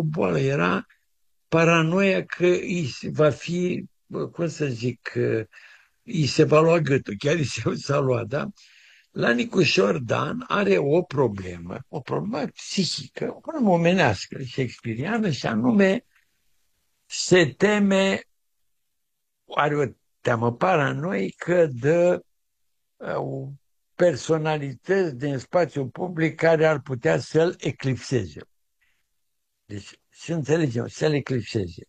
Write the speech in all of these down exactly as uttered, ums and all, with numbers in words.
o boală, era paranoia că îi va fi, cum să zic, îi se va lua gâtul, chiar îi se s-a luat, da? La Nicușor Dan are o problemă, o problemă psihică, o problemă omenească, shakespeariană, și anume se teme, are o teamă paranoică de uh, personalități din spațiul public care ar putea să-l eclipseze. Deci, să înțelegem, să-l eclipseze.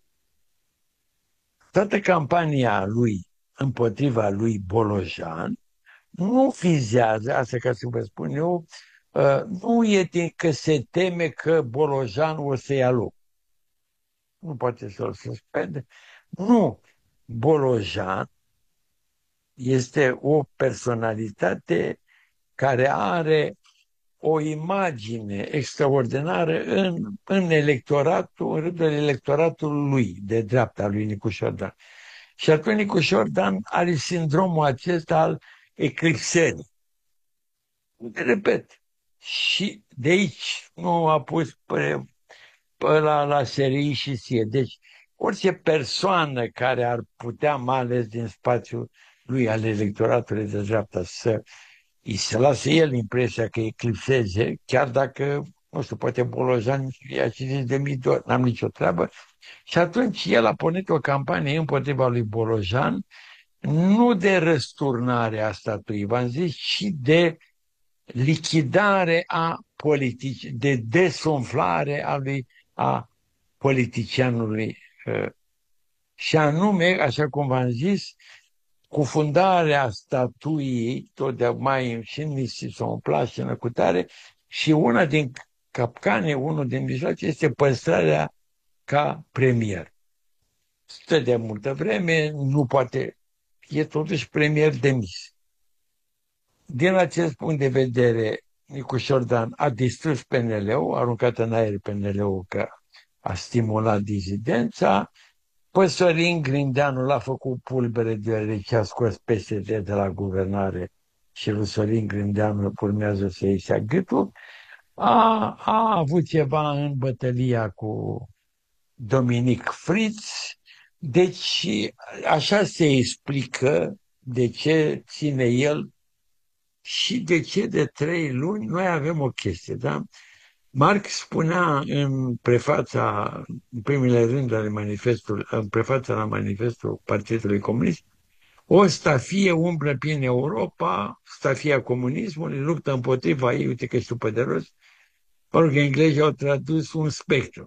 Toată campania lui împotriva lui Bolojan nu vizează, asta ca să vă spun eu, nu e din că se teme că Bolojan o să ia loc. Nu poate să-l suspende. Nu. Bolojan este o personalitate care are o imagine extraordinară în, în electoratul, în rândul electoratului lui, de dreapta lui Nicușor Dan. Și atunci Nicușor Dan are sindromul acesta al eclipsării. Repet, și de aici nu a pus pe, pe la, la S R I și S I E. Deci, orice persoană care ar putea, mai ales din spațiul lui al electoratului de dreapta, să îi se lasă el impresia că eclipseze, chiar dacă, nu știu, poate Bolojan i-a citit de mii de ori, n-am nicio treabă. Și atunci el a pornit o campanie împotriva lui Bolojan, nu de răsturnare a statului, v-am zis, ci de lichidare a politicii, de desumflare a, lui, a politicianului. Și anume, așa cum v-am zis, cu fundarea statuiei, tot de mai și în Nisison și în cutare, și una din capcane, unul din mijloace, este păstrarea ca premier. Stă de multă vreme, nu poate, e totuși premier demis. Din acest punct de vedere, Nicușor Dan a distrus P N L-ul, a aruncat în aer P N L-ul că a stimulat dizidența. Păsărin Grindeanu l-a făcut pulbere deoarece a scos P S D de la guvernare și lui Sorin Grindeanu urmează să îi ia gâtul. A, a avut ceva în bătălia cu Dominic Fritz, deci așa se explică de ce ține el și de ce de trei luni noi avem o chestie, da? Marx spunea în prefața, în primele rânduri ale manifestului, în prefața la manifestul Partidului Comunist, o stafie umblă prin Europa, stafia comunismului, luptă împotriva ei, uite că știu pe de rost, pentru că englezii au tradus un spectru.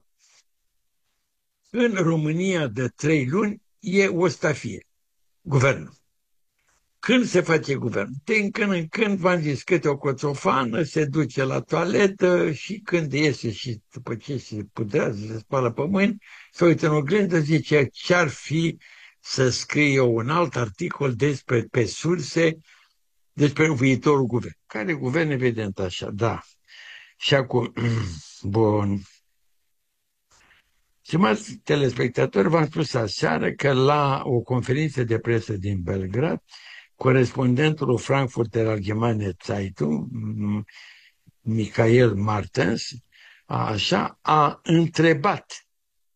În România de trei luni e o stafie, guvernul. Când se face guvern? Din când în când, v-am zis, câte o coțofană, se duce la toaletă și când iese și după ce se pudrează, se spală pe mâini, se uită în oglindă, zice ce-ar fi să scrie un alt articol despre, pe surse, despre viitorul guvern. Care guvern, evident, așa, da. Și acum, bun. Stimați telespectatori, v-am spus aseară că la o conferință de presă din Belgrad, corespondentul Frankfurter Allgemeine Zeitung, Michael Martens, așa, a întrebat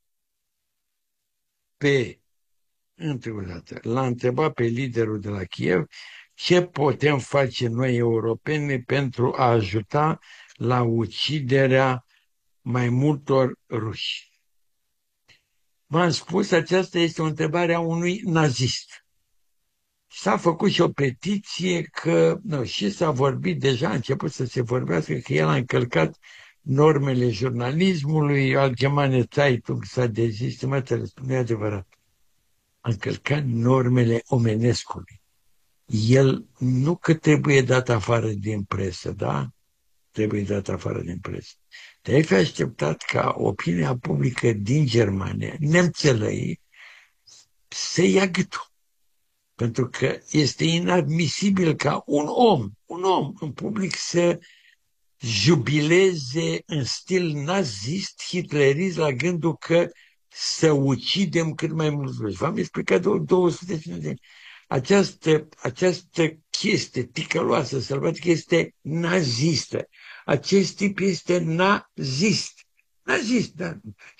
pe, l-a întrebat pe liderul de la Kiev ce putem face noi europeni pentru a ajuta la uciderea mai multor ruși. V-am spus, aceasta este o întrebare a unui nazist. S-a făcut și o petiție că, nu, și s-a vorbit, deja a început să se vorbească că el a încălcat normele jurnalismului, Allgemeine Zeitung s-a dezis, mă înțeles, nu e adevărat. A încălcat normele omenescului. El nu că trebuie dat afară din presă, da? Trebuie dat afară din presă. Te-ai fi așteptat ca opinia publică din Germania, nemțelăii, să ia gâtul. Pentru că este inadmisibil ca un om, un om în public să jubileze în stil nazist, hitlerist, la gândul că să ucidem cât mai mulți ruși. V-am explicat de două sute cincizeci de ani. Această, această chestie ticăloasă, sălbatică, este nazistă. Acest tip este nazist. Nazist, da.